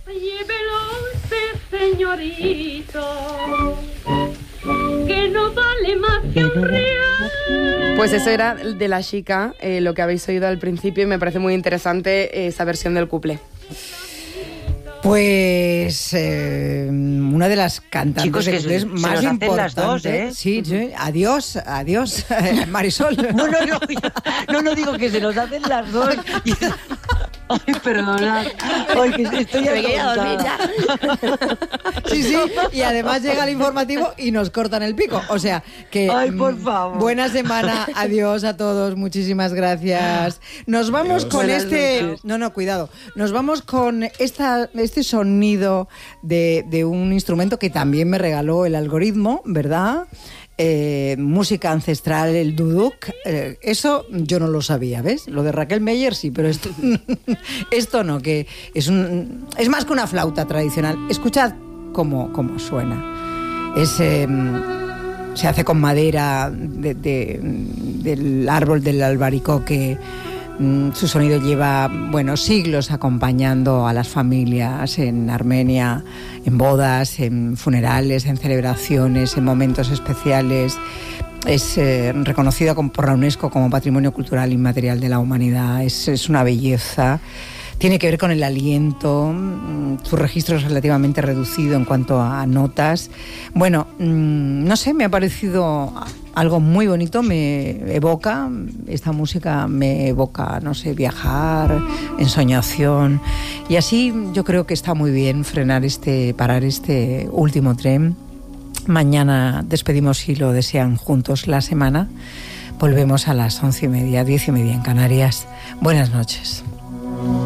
Llévelo usted, señorito, que no vale más que un real. Pues eso era de La Chica, lo que habéis oído al principio, y me parece muy interesante esa versión del cuplé. Pues una de las cantantes Chicos, que de cuplés más se nos hacen importantes. las dos, ¿eh? Sí, sí. Adiós, Marisol. No digo que se nos hacen las dos. Ay, perdonad. Ay, que estoy atontada. Sí, y además llega el informativo y nos cortan el pico. O sea, que... Ay, por favor. Buena semana. Adiós a todos. Muchísimas gracias. Nos vamos con Buenas este... noches. No, cuidado. Nos vamos con este sonido de un instrumento que también me regaló el algoritmo, ¿verdad? Música ancestral, el duduk, eso yo no lo sabía, ¿ves? Lo de Raquel Meyer sí, pero esto no, que es más que una flauta tradicional. Escuchad cómo suena. Se hace con madera del árbol del albaricoque. Su sonido lleva, siglos acompañando a las familias en Armenia, en bodas, en funerales, en celebraciones, en momentos especiales. Es reconocido por la UNESCO como Patrimonio Cultural Inmaterial de la Humanidad. Es una belleza. Tiene que ver con el aliento. Su registro es relativamente reducido en cuanto a notas. No sé, me ha parecido algo muy bonito. Esta música me evoca, no sé, viajar, ensoñación. Y así yo creo que está muy bien parar este último tren. Mañana despedimos, si lo desean, juntos la semana. Volvemos a las 11:30, 10:30 en Canarias. Buenas noches.